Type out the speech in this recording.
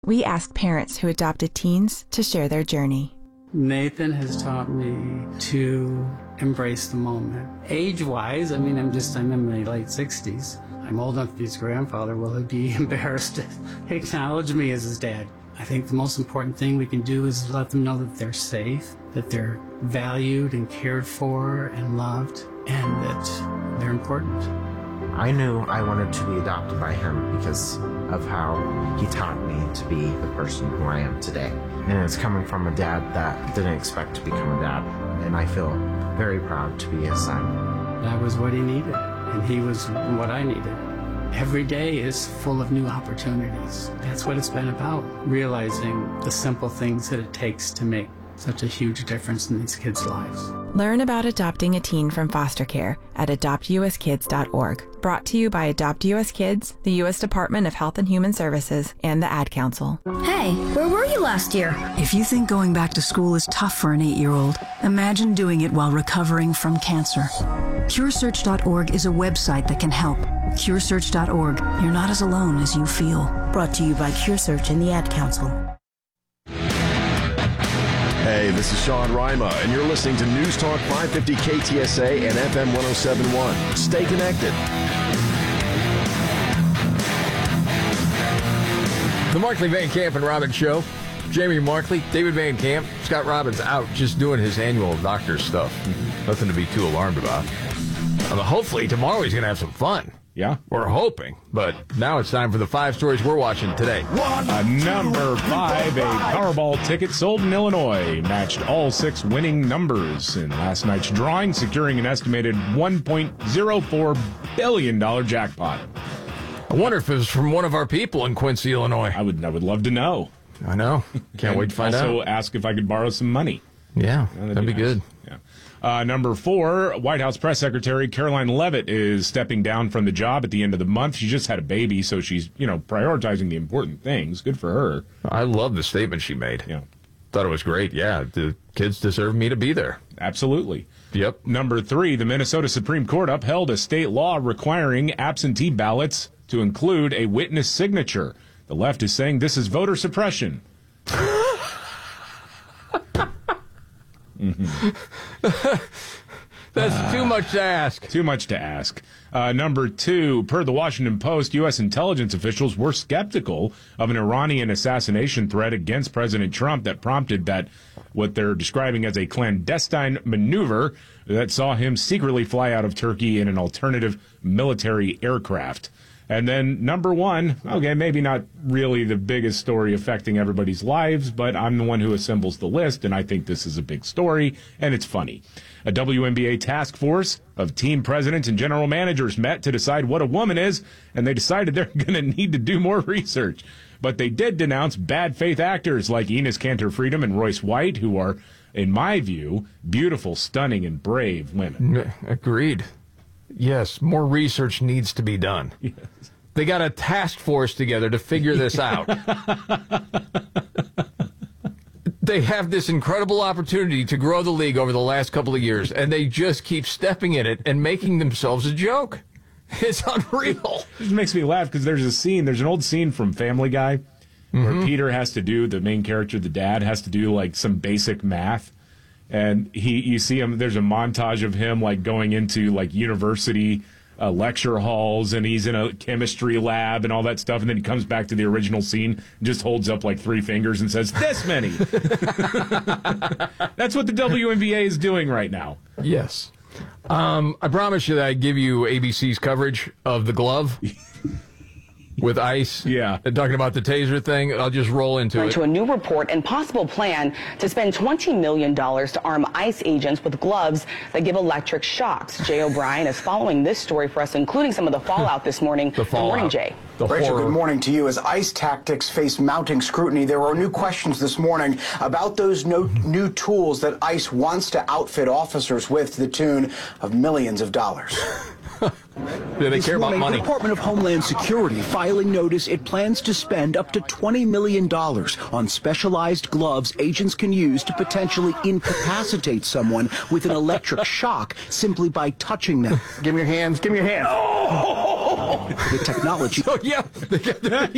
we ask parents who adopted teens to share their journey. Nathan has taught me to embrace the moment. Age-wise, I'm in my late 60s. I'm old enough to be his grandfather. Will he be embarrassed to acknowledge me as his dad? I think the most important thing we can do is let them know that they're safe, that they're valued and cared for and loved, and that they're important. I knew I wanted to be adopted by him because of how he taught me to be the person who I am today. And it's coming from a dad that didn't expect to become a dad, and I feel very proud to be his son. That was what he needed, and he was what I needed. Every day is full of new opportunities. That's what it's been about, realizing the simple things that it takes to make such a huge difference in these kids' lives. Learn about adopting a teen from foster care at adoptuskids.org. Brought to you by Adopt US Kids, the U.S. Department of Health and Human Services, and the Ad Council. Hey, where were you last year? If you think going back to school is tough for an 8-year-old, imagine doing it while recovering from cancer. CureSearch.org is a website that can help. CureSearch.org. You're not as alone as you feel. Brought to you by CureSearch and the Ad Council. Hey, this is Sean Rima, and you're listening to News Talk 550 KTSA and FM 1071. Stay connected. The Markley, Van Camp, and Robbins Show. Jamie Markley, David Van Camp, Scott Robbins out just doing his annual doctor stuff. Nothing to be too alarmed about. Hopefully tomorrow he's going to have some fun. Yeah. We're hoping. But now it's time for the 5 stories we're watching today. Number 5, a Powerball ticket sold in Illinois matched all 6 winning numbers in last night's drawing, securing an estimated $1.04 billion jackpot. I wonder if it was from one of our people in Quincy, Illinois. I would love to know. I know. Can't wait to find out. Also ask if I could borrow some money. Yeah, that'd be good. Yeah. Number 4, White House Press Secretary Caroline Leavitt is stepping down from the job at the end of the month. She just had a baby, so she's, prioritizing the important things. Good for her. I love the statement she made. Yeah. Thought it was great. Yeah, the kids deserve me to be there. Absolutely. Yep. Number 3, the Minnesota Supreme Court upheld a state law requiring absentee ballots to include a witness signature. The left is saying this is voter suppression. That's too much to ask. Too much to ask. Number 2, per the Washington Post, U.S. intelligence officials were skeptical of an Iranian assassination threat against President Trump that prompted that what they're describing as a clandestine maneuver that saw him secretly fly out of Turkey in an alternative military aircraft. And then number 1, okay, maybe not really the biggest story affecting everybody's lives, but I'm the one who assembles the list, and I think this is a big story, and it's funny. A WNBA task force of team presidents and general managers met to decide what a woman is, and they decided they're going to need to do more research. But they did denounce bad faith actors like Enes Kanter Freedom and Royce White, who are, in my view, beautiful, stunning, and brave women. Agreed. Yes, more research needs to be done. Yes. They got a task force together to figure this out. They have this incredible opportunity to grow the league over the last couple of years, and they just keep stepping in it and making themselves a joke. It's unreal. It just makes me laugh because there's an old scene from Family Guy where Peter has to do, the main character, the dad, has to do like some basic math. And you see him, there's a montage of him like going into like university lecture halls, and he's in a chemistry lab and all that stuff. And then he comes back to the original scene and just holds up like 3 fingers and says, this many. That's what the WNBA is doing right now. Yes. I promise you that I give you ABC's coverage of the glove. With ICE, and talking about the taser thing, I'll just roll into it. To a new report and possible plan to spend $20 million to arm ICE agents with gloves that give electric shocks. Jay O'Brien is following this story for us, including some of the fallout this morning. Good morning, Jay. Rachel, good morning to you. As ICE tactics face mounting scrutiny, there are new questions this morning about those new tools that ICE wants to outfit officers with to the tune of millions of dollars. They care about money. The Department of Homeland Security filing notice it plans to spend up to $20 million on specialized gloves agents can use to potentially incapacitate someone with an electric shock simply by touching them. Give me your hands. Give me your hands. The technology. Oh, yeah.